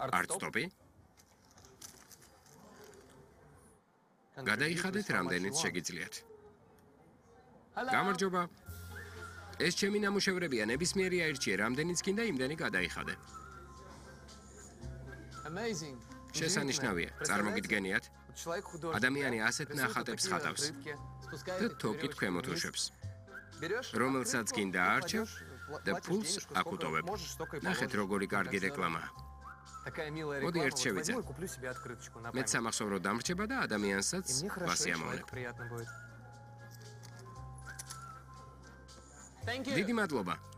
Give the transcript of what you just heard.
Არტ-სტოპი. გადაიხადეთ რამდენიც შეგიძლიათ. გამარჯობა. ეს ჩემი ნამუშევრებია, ნებისმიერი აირჩიე, რამდენიც გინდა იმდენი გადაიხადე. შესანიშნავია, წარმოგიდგენიათ? ადამიანი ასეთ ნახატებს ხატავს და თოკით ქვემოთ უშვებს. რომელსაც გინდა არჩევ და ფულს აკუტოვებ. ნახეთ, როგორი კარგი რეკლამაა. მოდი ერთ შევიძე. მეც სამახსოვრო დამრჩება და ადამიანსაც ვასიამოვნებ. დიდი მადლობა.